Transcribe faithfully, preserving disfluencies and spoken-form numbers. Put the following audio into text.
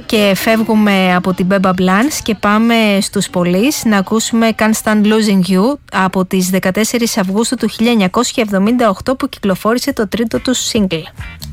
και φεύγουμε από την Beba Blans και πάμε στους Police να ακούσουμε Can't Stand Losing You από τις δεκατέσσερις Αυγούστου του χίλια εννιακόσια εβδομήντα οκτώ που κυκλοφόρησε το τρίτο του single.